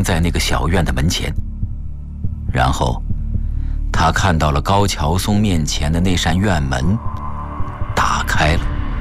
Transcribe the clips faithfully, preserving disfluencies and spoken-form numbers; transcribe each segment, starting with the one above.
在那个小院的门前。然后他看到了高桥松面前的那扇院门打开了。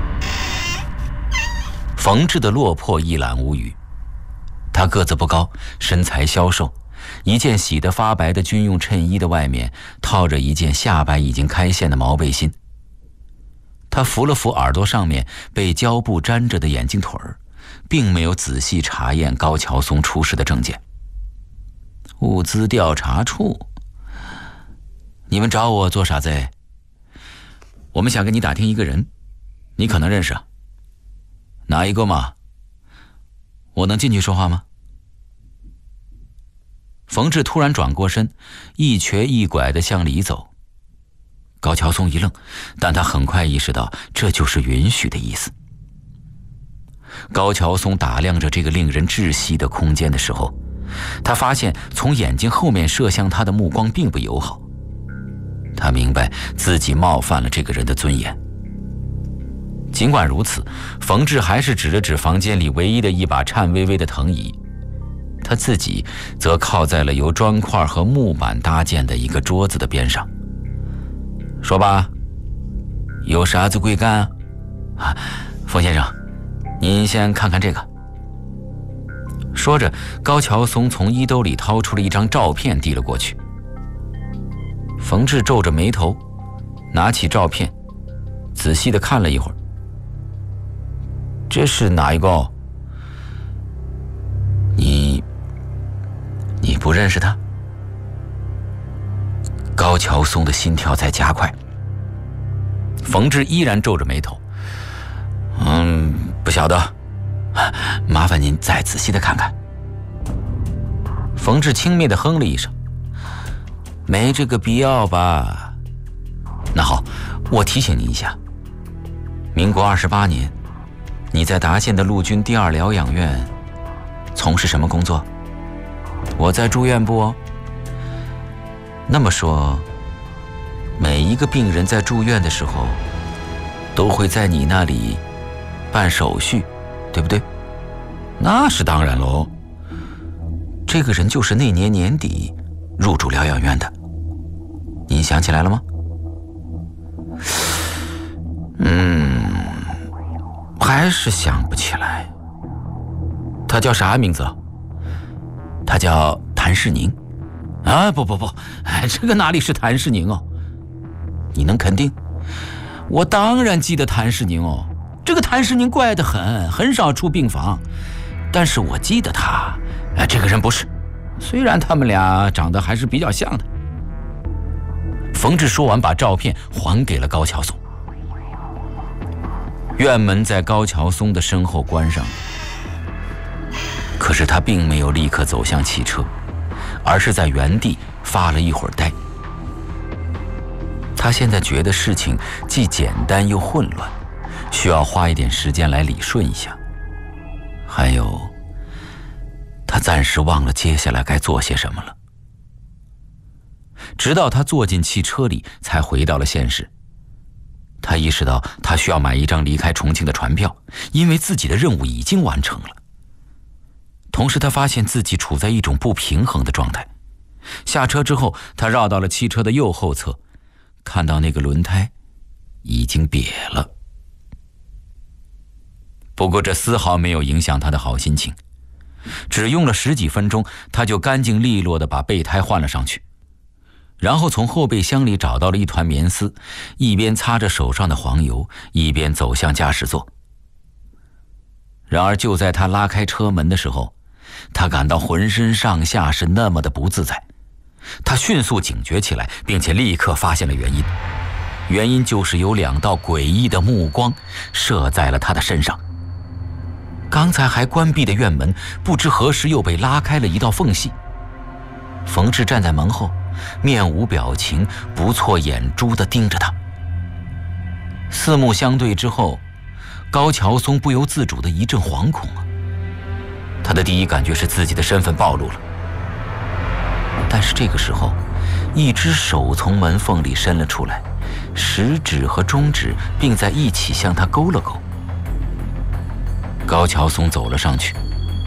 冯志的落魄一览无余。他个子不高，身材消瘦，一件洗得发白的军用衬衣的外面套着一件下摆已经开线的毛背心。他扶了扶耳朵上面被胶布粘着的眼镜腿儿，并没有仔细查验高桥松出示的证件。物资调查处，你们找我做啥子？我们想跟你打听一个人，你可能认识。哪一个嘛？我能进去说话吗？冯志突然转过身，一瘸一拐地向里走。高桥松一愣，但他很快意识到这就是允许的意思。高桥松打量着这个令人窒息的空间的时候，他发现从眼睛后面射向他的目光并不友好。他明白自己冒犯了这个人的尊严。尽管如此，冯志还是指了指房间里唯一的一把颤巍巍的藤椅，他自己则靠在了由砖块和木板搭建的一个桌子的边上。说吧，有啥子贵干啊？冯先生，您先看看这个。说着，高桥松从衣兜里掏出了一张照片递了过去。冯志皱着眉头，拿起照片，仔细地看了一会儿。这是哪一个？你你不认识他？高桥松的心跳在加快。冯志依然皱着眉头。嗯，不晓得，麻烦您再仔细的看看。冯志轻蔑地哼了一声。没这个必要吧？那好，我提醒你一下，民国二十八年，你在达县的陆军第二疗养院从事什么工作？我在住院部哦。那么说，每一个病人在住院的时候，都会在你那里办手续，对不对？那是当然喽。这个人就是那年年底入住疗养院的，您想起来了吗？嗯，还是想不起来。他叫啥名字？他叫谭世宁。啊，不不不，这个哪里是谭世宁哦？你能肯定？我当然记得谭世宁哦。这个谭世宁怪得很，很少出病房，但是我记得他，哎，这个人不是。虽然他们俩长得还是比较像的。冯志说完，把照片还给了高桥松。院门在高桥松的身后关上，可是他并没有立刻走向汽车，而是在原地发了一会儿呆。他现在觉得事情既简单又混乱，需要花一点时间来理顺一下。还有，他暂时忘了接下来该做些什么了。直到他坐进汽车里，才回到了现实。他意识到他需要买一张离开重庆的船票，因为自己的任务已经完成了。同时他发现自己处在一种不平衡的状态。下车之后，他绕到了汽车的右后侧，看到那个轮胎已经瘪了。不过这丝毫没有影响他的好心情。只用了十几分钟，他就干净利落地把备胎换了上去，然后从后备箱里找到了一团棉丝，一边擦着手上的黄油，一边走向驾驶座。然而就在他拉开车门的时候，他感到浑身上下是那么的不自在。他迅速警觉起来，并且立刻发现了原因。原因就是有两道诡异的目光射在了他的身上。刚才还关闭的院门，不知何时又被拉开了一道缝隙。冯志站在门后，面无表情，不错眼珠地盯着他。四目相对之后，高桥松不由自主的一阵惶恐啊。他的第一感觉是自己的身份暴露了。但是这个时候，一只手从门缝里伸了出来，食指和中指并在一起向他勾了勾。高桥松走了上去，他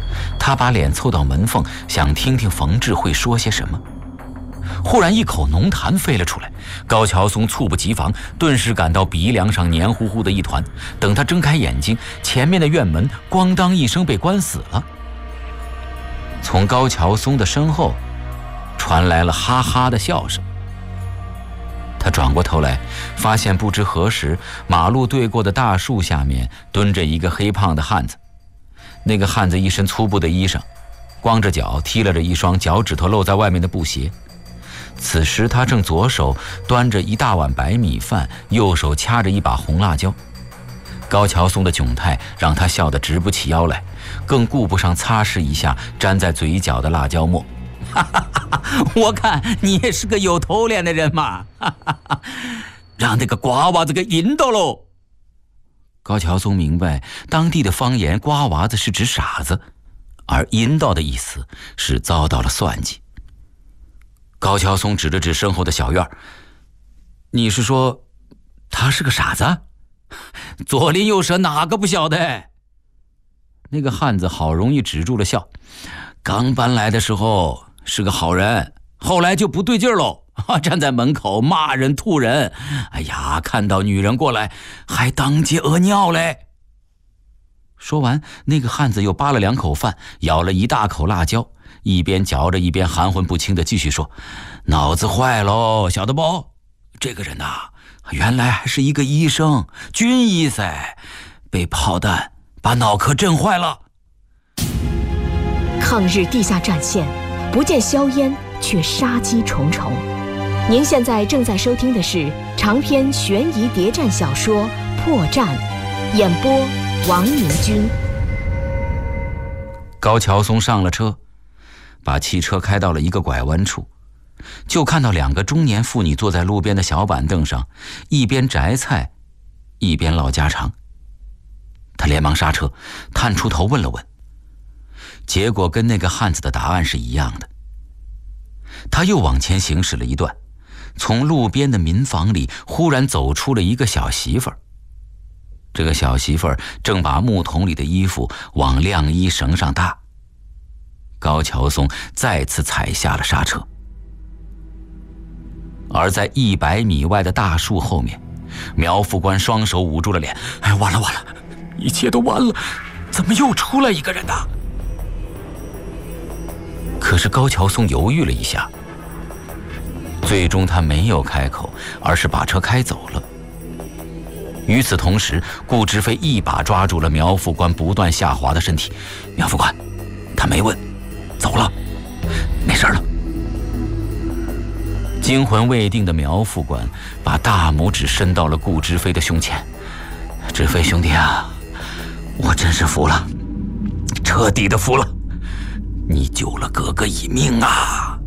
他把脸凑到门缝，想听听冯志会说些什么。忽然一口浓痰飞了出来，高桥松猝不及防，顿时感到鼻梁上黏糊糊的一团。等他睁开眼睛，前面的院门咣当一声被关死了。从高桥松的身后传来了哈哈的笑声。他转过头来，发现不知何时马路对过的大树下面蹲着一个黑胖的汉子。那个汉子一身粗布的衣裳，光着脚，踢了着一双脚趾头露在外面的布鞋。此时他正左手端着一大碗白米饭，右手掐着一把红辣椒。高桥松的窘态让他笑得直不起腰来，更顾不上擦拭一下粘在嘴角的辣椒末。哈哈哈！我看你也是个有头脸的人嘛！哈哈哈！让那个瓜娃子给引到喽。高桥松明白，当地的方言，瓜娃子是指傻子，而引到的意思是遭到了算计。高桥松指了指身后的小院，你是说他是个傻子？左邻右舍哪个不晓得？那个汉子好容易止住了笑，刚搬来的时候是个好人，后来就不对劲喽，站在门口骂人吐人，哎呀，看到女人过来还当街屙尿嘞。说完，那个汉子又扒了两口饭，咬了一大口辣椒，一边嚼着一边含混不清的继续说，脑子坏喽，晓得不？这个人呐、啊，原来还是一个医生，军医噻，被炮弹把脑壳震坏了。 抗日地下战线不见硝烟，却杀机重重。您现在正在收听的是长篇悬疑谍战小说《破绽》，演播王明军。 高桥松上了车，把汽车开到了一个拐弯处，就看到两个中年妇女坐在路边的小板凳上，一边摘菜一边唠家常。他连忙刹车，探出头问了问，结果跟那个汉子的答案是一样的。他又往前行驶了一段，从路边的民房里忽然走出了一个小媳妇儿。这个小媳妇儿正把木桶里的衣服往晾衣绳上搭。高桥松再次踩下了刹车。而在一百米外的大树后面，苗副官双手捂住了脸，哎，完了完了，一切都完了，怎么又出来一个人呢？可是高桥松犹豫了一下，最终他没有开口，而是把车开走了。与此同时，顾之飞一把抓住了苗副官不断下滑的身体。苗副官，他没问，走了，没事了。惊魂未定的苗副官把大拇指伸到了顾之飞的胸前。之飞兄弟啊，我真是服了，彻底的服了，你救了哥哥一命啊！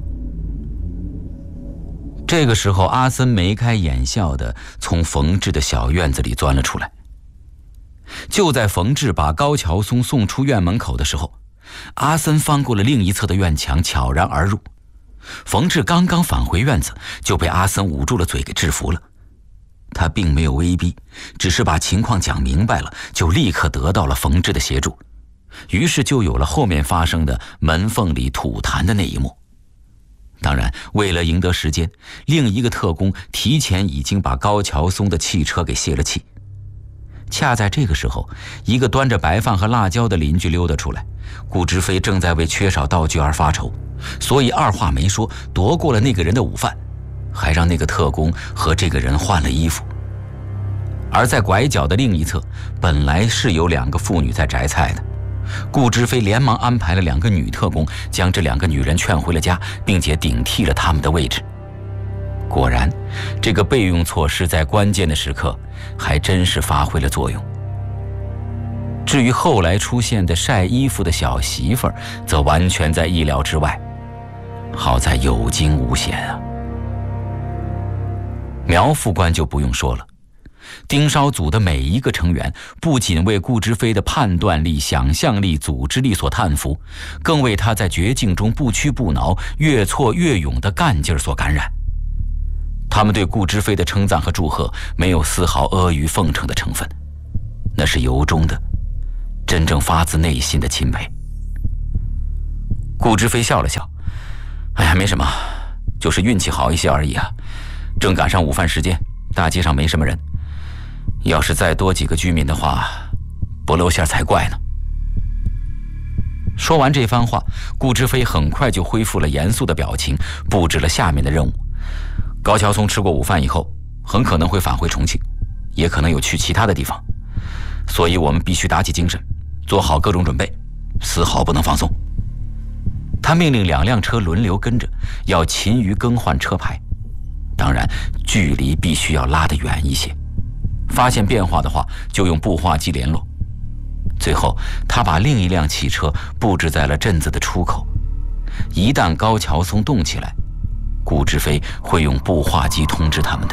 这个时候，阿森眉开眼笑地从冯志的小院子里钻了出来。就在冯志把高桥松送出院门口的时候，阿森翻过了另一侧的院墙，悄然而入。冯志刚刚返回院子，就被阿森捂住了嘴给制服了。他并没有威逼，只是把情况讲明白了，就立刻得到了冯志的协助，于是就有了后面发生的门缝里吐痰的那一幕。当然，为了赢得时间，另一个特工提前已经把高桥松的汽车给泄了气。恰在这个时候，一个端着白饭和辣椒的邻居溜达出来，顾之飞正在为缺少道具而发愁，所以二话没说夺过了那个人的午饭，还让那个特工和这个人换了衣服。而在拐角的另一侧，本来是有两个妇女在摘菜的，顾之飞连忙安排了两个女特工，将这两个女人劝回了家，并且顶替了他们的位置。果然，这个备用措施在关键的时刻还真是发挥了作用。至于后来出现的晒衣服的小媳妇儿，则完全在意料之外，好在有惊无险啊。苗副官就不用说了，盯梢组的每一个成员不仅为顾之飞的判断力、想象力、组织力所叹服，更为他在绝境中不屈不挠、越挫越勇的干劲儿所感染。他们对顾之飞的称赞和祝贺没有丝毫阿谀奉承的成分，那是由衷的，真正发自内心的钦佩。 顾之飞笑了笑：“哎呀，没什么，就是运气好一些而已啊。正赶上午饭时间，大街上没什么人。要是再多几个居民的话，不露馅才怪呢。”说完这番话，顾之飞很快就恢复了严肃的表情，布置了下面的任务。高桥松吃过午饭以后，很可能会返回重庆，也可能有去其他的地方，所以我们必须打起精神，做好各种准备，丝毫不能放松。他命令两辆车轮流跟着，要勤于更换车牌，当然距离必须要拉得远一些，发现变化的话就用步话机联络。最后他把另一辆汽车布置在了镇子的出口，一旦高桥松动起来，顾之飞会用步话机通知他们的。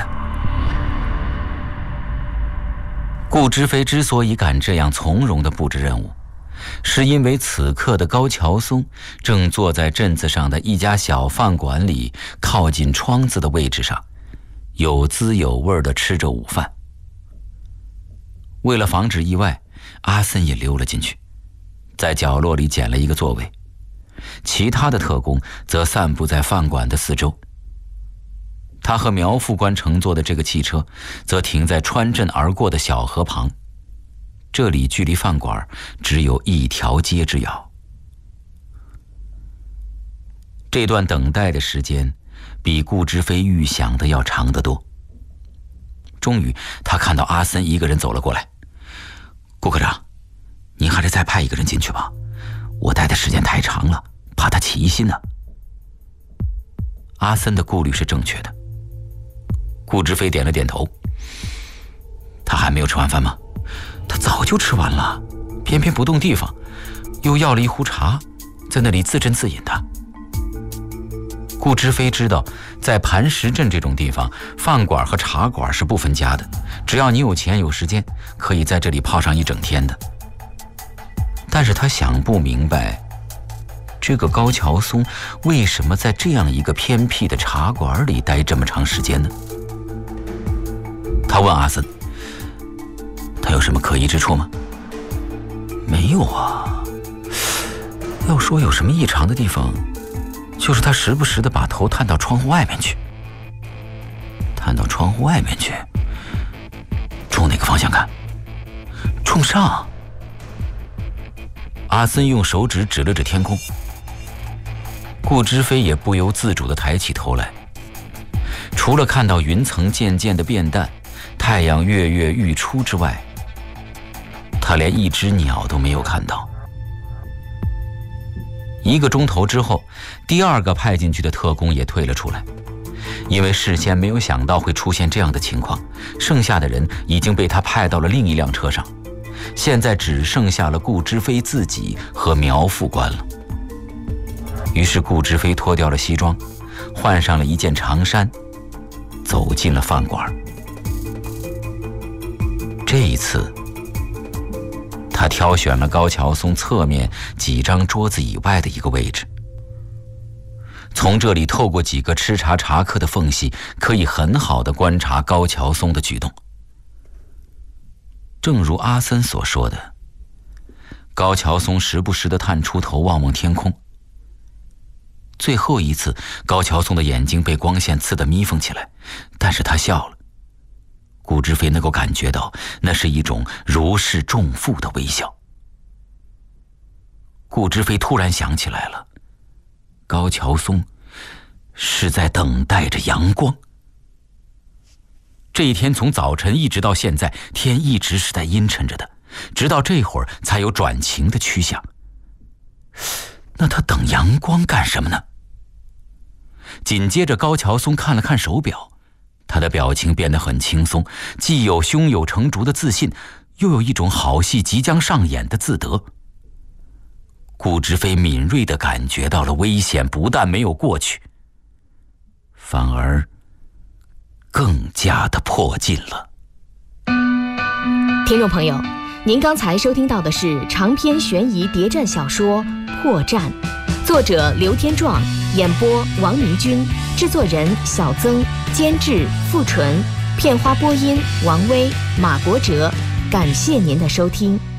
顾之飞之所以敢这样从容地布置任务，是因为此刻的高桥松正坐在镇子上的一家小饭馆里，靠近窗子的位置上，有滋有味地吃着午饭。为了防止意外，阿森也溜了进去，在角落里捡了一个座位，其他的特工则散布在饭馆的四周。他和苗副官乘坐的这个汽车则停在穿镇而过的小河旁，这里距离饭馆只有一条街之遥。这段等待的时间比顾之飞预想的要长得多。终于他看到阿森一个人走了过来。顾科长，您还是再派一个人进去吧，我待的时间太长了，怕他起疑心呢。阿森的顾虑是正确的。顾之飞点了点头。他还没有吃完饭吗？他早就吃完了，偏偏不动地方，又要了一壶茶，在那里自斟自饮的。顾之飞知道，在磐石镇这种地方，饭馆和茶馆是不分家的，只要你有钱有时间，可以在这里泡上一整天的。但是他想不明白，这个高桥松为什么在这样一个偏僻的茶馆里待这么长时间呢？他问阿森：“他有什么可疑之处吗？”“没有啊。要说有什么异常的地方，就是他时不时地把头探到窗户外面去。探到窗户外面去，冲哪个方向看？冲上。”阿森用手指指了指天空。顾之飞也不由自主地抬起头来，除了看到云层渐渐地变淡，太阳跃跃欲出之外，他连一只鸟都没有看到。一个钟头之后，第二个派进去的特工也退了出来，因为事先没有想到会出现这样的情况，剩下的人已经被他派到了另一辆车上，现在只剩下了顾之飞自己和苗副官了。于是顾之飞脱掉了西装，换上了一件长衫，走进了饭馆。这一次他挑选了高桥松侧面几张桌子以外的一个位置，从这里透过几个吃茶茶客的缝隙，可以很好地观察高桥松的举动。正如阿森所说的，高桥松时不时地探出头望望天空。最后一次，高桥松的眼睛被光线刺得眯缝起来，但是他笑了。顾之飞能够感觉到，那是一种如释重负的微笑。顾之飞突然想起来了，高桥松是在等待着阳光。这一天从早晨一直到现在，天一直是在阴沉着的，直到这会儿才有转晴的趋向。那他等阳光干什么呢？紧接着高桥松看了看手表，他的表情变得很轻松，既有胸有成竹的自信，又有一种好戏即将上演的自得。顾之飞敏锐地感觉到了危险不但没有过去，反而更加的迫近了。 听众朋友，您刚才收听到的是长篇悬疑谍战小说《破绽》，作者刘天壮，演播王明君，制作人小曾，监制付纯，片花播音王威、马国哲。感谢您的收听。